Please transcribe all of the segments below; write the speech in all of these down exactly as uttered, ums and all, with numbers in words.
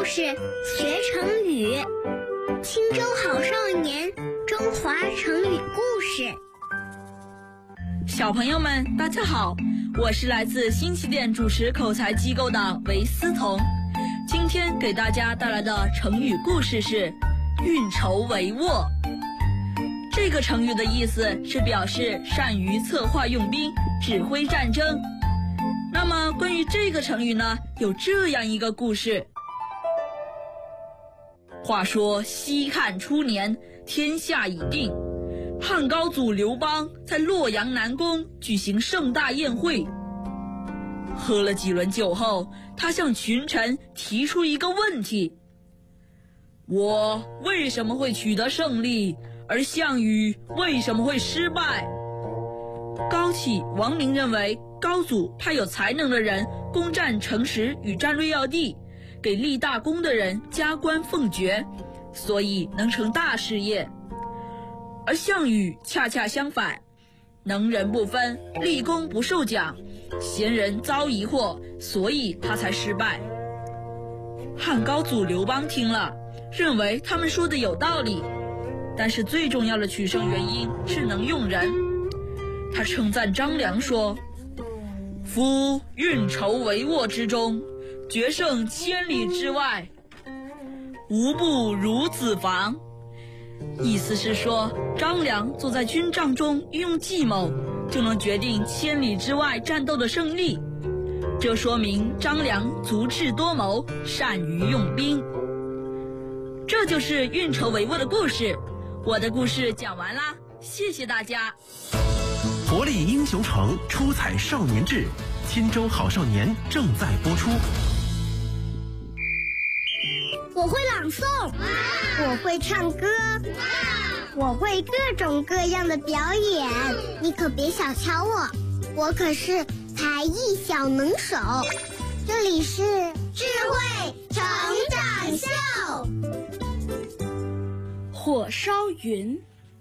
事学成语，青州好少年，中华成语故事。 小朋友们大家好，我是来自新起点主持口才机构的韦思彤。今天给大家带来的成语故事是运筹帷幄。这个成语的意思是表示善于策划用兵，指挥战争。那么关于这个成语呢，有这样一个故事。话说西汉初年，天下已定，汉高祖刘邦在洛阳南宫举行盛大宴会。喝了几轮酒后，他向群臣提出一个问题：我为什么会取得胜利，而项羽为什么会失败？高启、王陵认为高祖派有才能的人攻占城池与战略要地，给立大功的人加官奉爵，所以能成大事业。而项羽恰恰相反，能人不分，立功不受奖，贤人遭疑惑，所以他才失败。汉高祖刘邦听了，认为他们说的有道理，但是最重要的取胜原因是能用人。他称赞张良说：夫运筹帷幄之中，决胜千里之外，无不如子房。意思是说，张良坐在军帐中运用计谋，就能决定千里之外战斗的胜利。这说明张良足智多谋，善于用兵。这就是运筹帷幄的故事。我的故事讲完啦，谢谢大家。 活力英雄城，出彩少年志，钦州好少年正在播出。 我会朗诵，我会唱歌，我会各种各样的表演，你可别小瞧我，我可是才艺小能手。这里是智慧成长秀。 火烧云。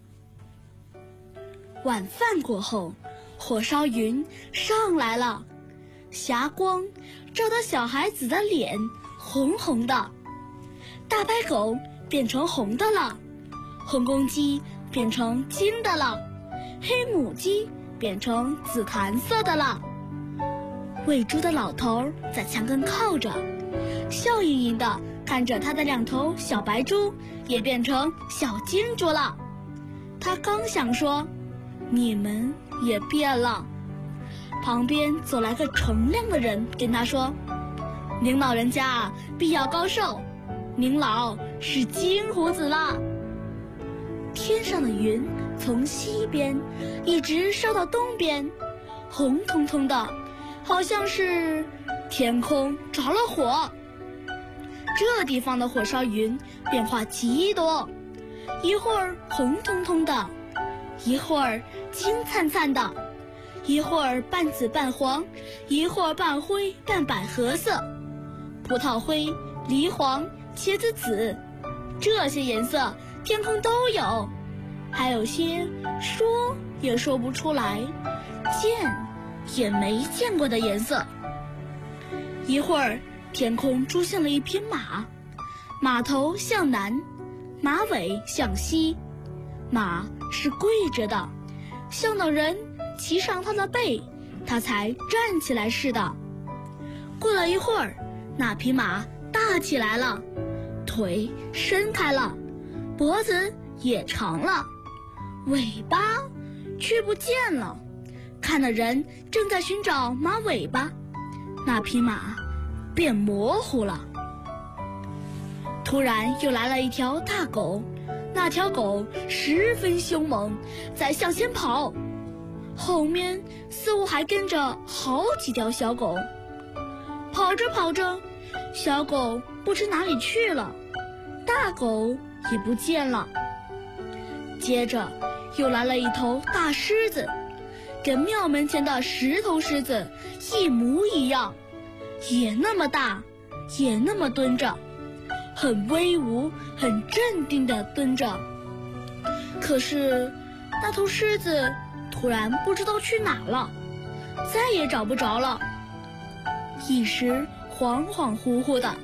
晚饭过后，火烧云上来了，霞光照得小孩子的脸红红的，大白狗变成红的了，红公鸡变成金的了，黑母鸡变成紫檀色的了。喂猪的老头在墙根靠着，笑盈盈地看着他的两头小白猪也变成小金猪了。他刚想说你们也变了，旁边走来个乘凉的人跟他说：您老人家必要高寿，您老是金胡子了。天上的云从西边一直烧到东边，红彤彤的，好像是天空着了火。这地方的火烧云变化极多，一会儿红彤彤的，一会儿金灿灿的，一会儿半紫半黄，一会儿半灰半百合色，葡萄灰、梨黄、茄子紫，这些颜色天空都有，还有些说也说不出来，见也没见过的颜色。一会儿天空出现了一匹马，马头向南，马尾向西，马是跪着的，像等人骑上它的背，它才站起来似的。过了一会儿，那匹马大起来了，腿伸开了，脖子也长了，尾巴却不见了。看的人正在寻找马尾巴，那匹马变模糊了。突然又来了一条大狗，那条狗十分凶猛，在向前跑，后面似乎还跟着好几条小狗。跑着跑着，小狗不知哪里去了，大狗也不见了。接着又来了一头大狮子，跟庙门前的石头狮子一模一样，也那么大，也那么蹲着，很威武很镇定地蹲着。可是那头狮子突然不知道去哪了，再也找不着了，一时恍恍惚惚的。